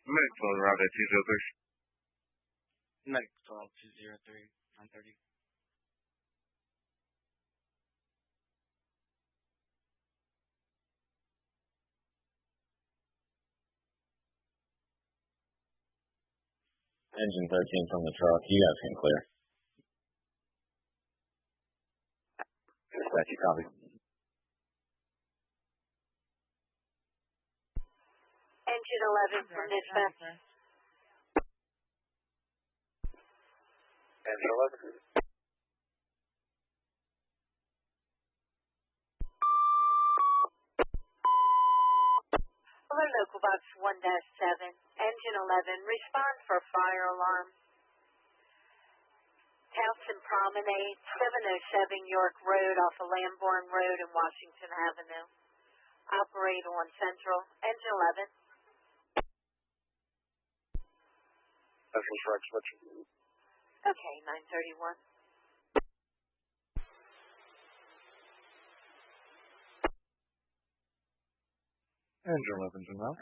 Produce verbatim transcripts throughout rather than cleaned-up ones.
Medic twelve arrived at two zero three. Medic twelve, two zero three, nine thirty. Engine thirteen from the truck. You guys can clear. Dispatch, you copy. Engine eleven from dispatch. Engine eleven. Hello, local box one dash seven. Engine eleven, respond for fire alarm. Townsend Promenade, seven oh seven York Road off of Lambourne Road and Washington Avenue. Operate on Central. Engine eleven. Central strike switch. Okay, nine thirty-one. Engine eleven, Janelle.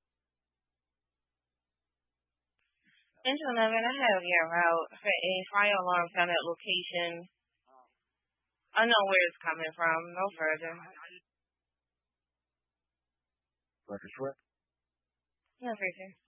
Engine eleven, I have your route for a fire alarm found at location. I know where it's coming from, no further. Record correct. No further.